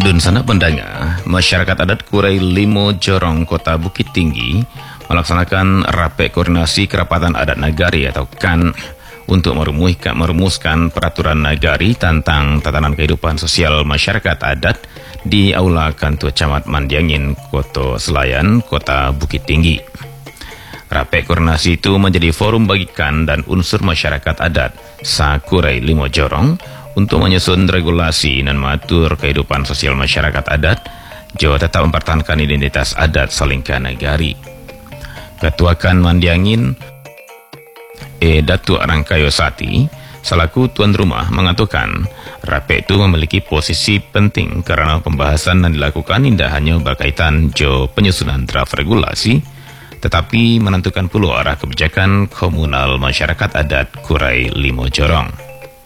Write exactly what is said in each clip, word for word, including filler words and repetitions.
Dun sana pendengar, masyarakat adat Kurai Limo Jorong Kota Bukit Tinggi melaksanakan rapat koordinasi kerapatan adat nagari atau K A N untuk merumuskan, merumuskan peraturan nagari tentang tatanan kehidupan sosial masyarakat adat di Aula Kantor Camat Mandiangin, Kota Selayan, Kota Bukit Tinggi. Rapat koordinasi itu menjadi forum bagi K A N dan unsur masyarakat adat Sa Kurai Limo Jorong untuk menyusun regulasi dan mengatur kehidupan sosial masyarakat adat, jo tetap mempertahankan identitas adat Salingka Nagari. Ketua K A N Mandiangin, E. Datuk Rangkayo Sati, selaku tuan rumah mengatakan, rapat itu memiliki posisi penting karena pembahasan yang dilakukan tidak hanya berkaitan jo penyusunan draft regulasi, tetapi menentukan pula arah kebijakan komunal masyarakat adat Kurai Limo Jorong.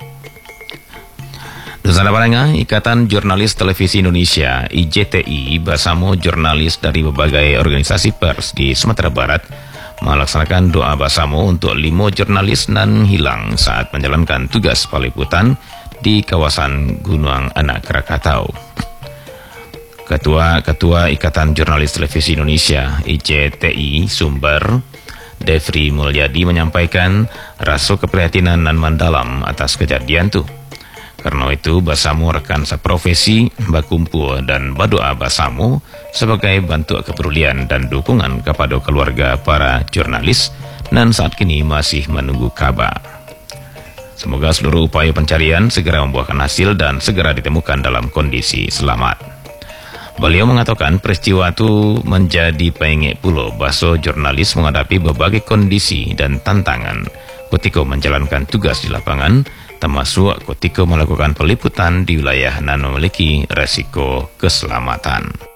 Dusana Parenga, Ikatan Jurnalis Televisi Indonesia I J T I bersama jurnalis dari berbagai organisasi pers di Sumatera Barat melaksanakan doa bersama untuk lima jurnalis nan hilang saat menjalankan tugas peliputan di kawasan Gunung Anak Krakatau. Ketua-Ketua Ikatan Jurnalis Televisi Indonesia I J T I Sumber Devri Mulyadi menyampaikan rasa keprihatinan nan mendalam atas kejadian itu. Karena itu, bersama rekan seprofesi berkumpul dan berdoa bersama sebagai bentuk kepedulian dan dukungan kepada keluarga para jurnalis dan saat kini masih menunggu kabar. Semoga seluruh upaya pencarian segera membuahkan hasil dan segera ditemukan dalam kondisi selamat. Beliau mengatakan peristiwa itu menjadi pengek pula bahasa jurnalis menghadapi berbagai kondisi dan tantangan ketika menjalankan tugas di lapangan, termasuk ketika melakukan peliputan di wilayah yang memiliki resiko keselamatan.